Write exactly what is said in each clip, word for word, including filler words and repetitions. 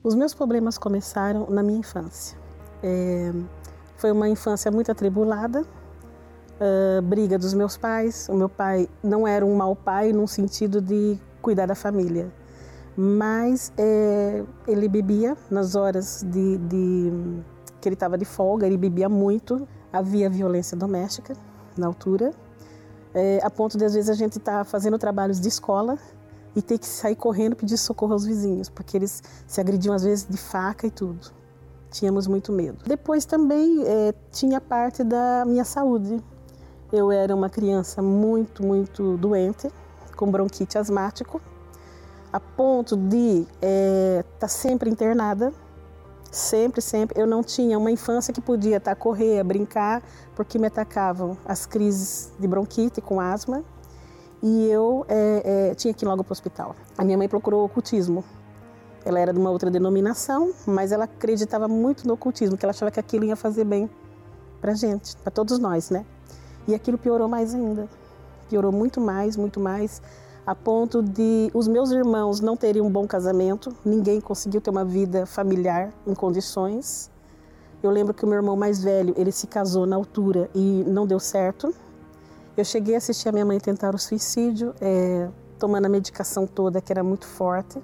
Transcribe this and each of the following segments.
Os meus problemas começaram na minha infância. É, foi uma infância muito atribulada, uh, briga dos meus pais. O meu pai não era um mau pai no sentido de cuidar da família, mas é, ele bebia nas horas de, de, que ele estava de folga, ele bebia muito. Havia violência doméstica na altura, é, a ponto de às vezes a gente estar tá fazendo trabalhos de escola e ter que sair correndo pedir socorro aos vizinhos, porque eles se agrediam às vezes de faca e tudo. Tínhamos muito medo. Depois também é, tinha parte da minha saúde. Eu era uma criança muito, muito doente, com bronquite asmático, a ponto de estar é, tá sempre internada, sempre, sempre. Eu não tinha uma infância que podia estar tá, correr, brincar, porque me atacavam as crises de bronquite com asma, e eu é, é, tinha que ir logo para o hospital. A minha mãe procurou ocultismo. Ela era de uma outra denominação, mas ela acreditava muito no ocultismo, que ela achava que aquilo ia fazer bem para a gente, para todos nós, né? E aquilo piorou mais ainda. Piorou muito mais, muito mais, a ponto de os meus irmãos não terem um bom casamento, ninguém conseguiu ter uma vida familiar em condições. Eu lembro que o meu irmão mais velho, ele se casou na altura e não deu certo. Eu cheguei a assistir a minha mãe tentar o suicídio, é, tomando a medicação toda, que era muito forte,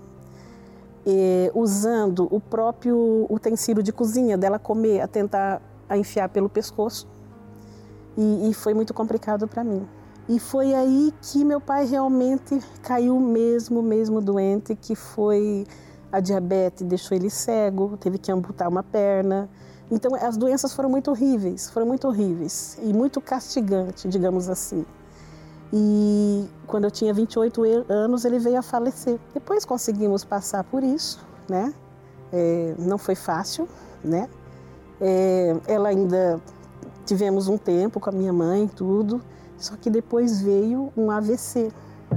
e, usando o próprio utensílio de cozinha dela comer, a tentar a enfiar pelo pescoço. E, e foi muito complicado para mim. E foi aí que meu pai realmente caiu mesmo, mesmo doente, que foi a diabetes, deixou ele cego, teve que amputar uma perna. Então as doenças foram muito horríveis, foram muito horríveis e muito castigantes, digamos assim. E quando eu tinha vinte e oito anos, ele veio a falecer. Depois conseguimos passar por isso, né? É, não foi fácil, né? É, ela ainda... Tivemos um tempo com a minha mãe, tudo, só que depois veio um A V C.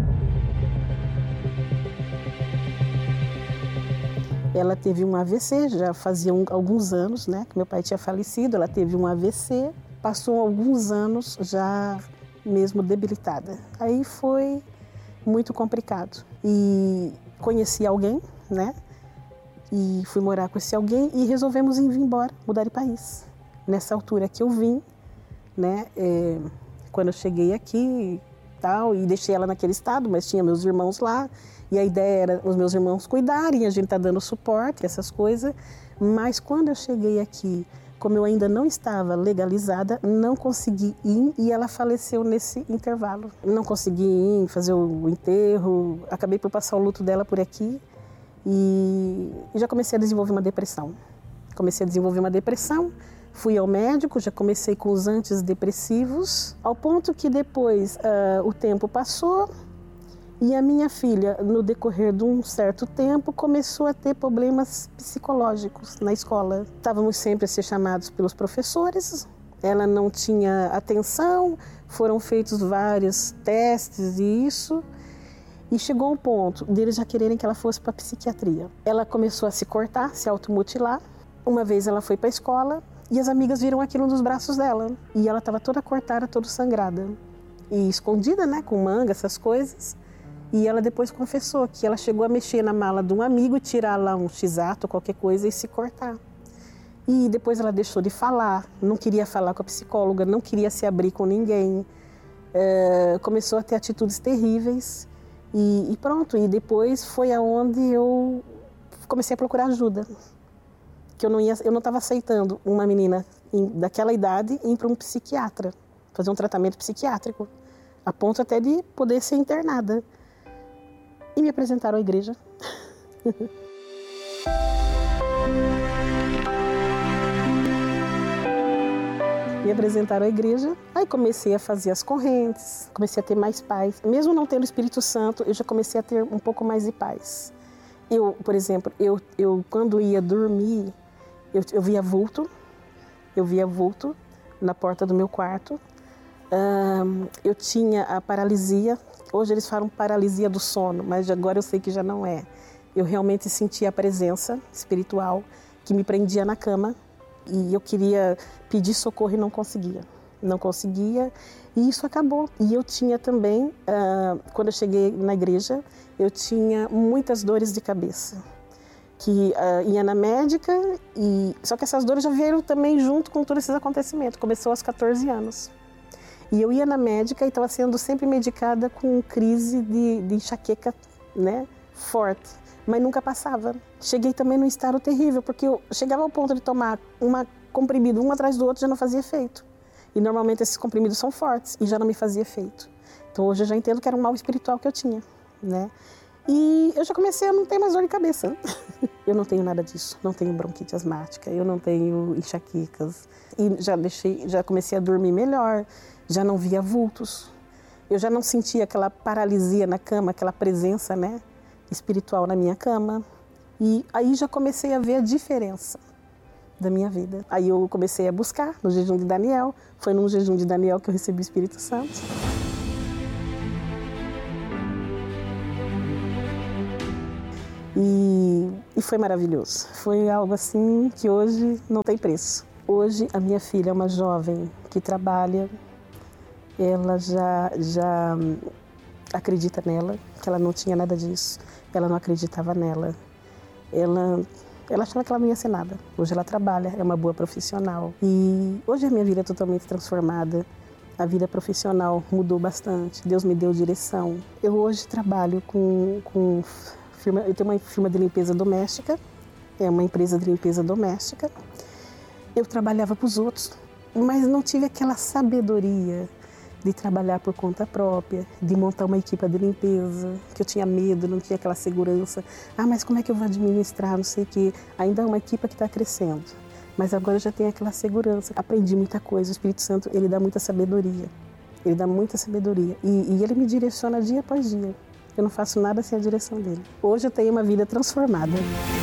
Ela teve um A V C, já fazia um, alguns anos, né, que meu pai tinha falecido, ela teve um A V C, passou alguns anos já mesmo debilitada. Aí foi muito complicado. E conheci alguém, né, e fui morar com esse alguém e resolvemos ir embora, mudar de país. Nessa altura que eu vim, né, é, quando eu cheguei aqui tal, e deixei ela naquele estado, mas tinha meus irmãos lá, e a ideia era os meus irmãos cuidarem, a gente tá dando suporte, essas coisas, mas quando eu cheguei aqui, como eu ainda não estava legalizada, não consegui ir e ela faleceu nesse intervalo. Não consegui ir fazer o enterro, acabei por passar o luto dela por aqui e já comecei a desenvolver uma depressão. Comecei a desenvolver uma depressão, fui ao médico, já comecei com os antidepressivos, ao ponto que depois uh, o tempo passou e a minha filha, no decorrer de um certo tempo, começou a ter problemas psicológicos na escola. Estávamos sempre a ser chamados pelos professores, ela não tinha atenção, foram feitos vários testes e isso, e chegou um ponto deles já quererem que ela fosse para a psiquiatria. Ela começou a se cortar, se automutilar. Uma vez ela foi para a escola, e as amigas viram aquilo nos braços dela. E ela estava toda cortada, toda sangrada. E escondida, né, com manga, essas coisas. E ela depois confessou que ela chegou a mexer na mala de um amigo, tirar lá um x-ato, qualquer coisa, e se cortar. E depois ela deixou de falar, não queria falar com a psicóloga, não queria se abrir com ninguém. É, começou a ter atitudes terríveis. E, e pronto, e depois foi aonde eu comecei a procurar ajuda. Que eu não ia, eu não estava aceitando uma menina em, daquela idade ir para um psiquiatra, fazer um tratamento psiquiátrico, a ponto até de poder ser internada. E me apresentaram à igreja. Me apresentaram à igreja, aí comecei a fazer as correntes, comecei a ter mais paz. Mesmo não tendo o Espírito Santo, eu já comecei a ter um pouco mais de paz. Eu, por exemplo, eu, eu quando ia dormir, Eu, eu via vulto, eu via vulto na porta do meu quarto. Um, eu tinha a paralisia, hoje eles falam paralisia do sono, mas agora eu sei que já não é. Eu realmente sentia a presença espiritual que me prendia na cama e eu queria pedir socorro e não conseguia. Não conseguia e isso acabou. E eu tinha também, uh, quando eu cheguei na igreja, eu tinha muitas dores de cabeça. que uh, ia na médica, e só que essas dores já vieram também junto com todos esses acontecimentos. Começou aos catorze anos. E eu ia na médica e estava sendo sempre medicada com crise de, de enxaqueca, né, forte, mas nunca passava. Cheguei também num estado terrível, porque eu chegava ao ponto de tomar uma comprimido um atrás do outro, já não fazia efeito. E normalmente esses comprimidos são fortes e já não me fazia efeito. Então hoje eu já entendo que era um mal espiritual que eu tinha, né? E eu já comecei a não ter mais dor de cabeça. Eu não tenho nada disso, não tenho bronquite asmática, eu não tenho enxaquecas. E já deixei, já comecei a dormir melhor, já não via vultos. Eu já não sentia aquela paralisia na cama, aquela presença, né, espiritual na minha cama. E aí já comecei a ver a diferença da minha vida. Aí eu comecei a buscar no jejum de Daniel. Foi num jejum de Daniel que eu recebi o Espírito Santo. E, e foi maravilhoso. Foi algo assim que hoje não tem preço. Hoje a minha filha é uma jovem que trabalha. Ela já, já acredita nela, que ela não tinha nada disso. Ela não acreditava nela. Ela, ela achava que ela não ia ser nada. Hoje ela trabalha, é uma boa profissional. E hoje a minha vida é totalmente transformada. A vida profissional mudou bastante. Deus me deu direção. Eu hoje trabalho com, com firma, eu tenho uma firma de limpeza doméstica. É uma empresa de limpeza doméstica. Eu trabalhava para os outros, mas não tive aquela sabedoria de trabalhar por conta própria, de montar uma equipe de limpeza, que eu tinha medo, não tinha aquela segurança. Ah, mas como é que eu vou administrar, não sei o quê. Ainda é uma equipe que está crescendo, mas agora eu já tenho aquela segurança. Aprendi muita coisa, o Espírito Santo, ele dá muita sabedoria, ele dá muita sabedoria. E, e ele me direciona dia após dia. Eu não faço nada sem a direção dele. Hoje eu tenho uma vida transformada.